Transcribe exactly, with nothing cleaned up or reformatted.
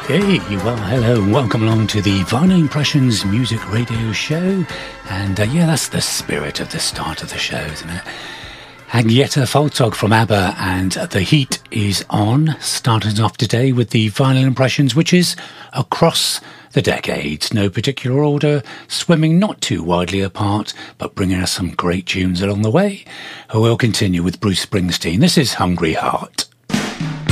Hey, well, hello and welcome along to the Vinyl Impressions Music Radio Show. And uh, yeah, that's the spirit of the start of the show, isn't it? Agneta Faltog from ABBA and The Heat is on, starting off today with the Vinyl Impressions, which is across the decades. No particular order, swimming not too widely apart, but bringing us some great tunes along the way. We'll continue with Bruce Springsteen. This is Hungry Heart.